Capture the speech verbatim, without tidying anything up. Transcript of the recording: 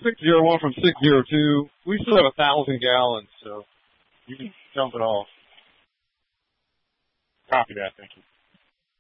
six zero one from six zero two. We still have a thousand gallons, so you can dump it off. Copy that. Thank you.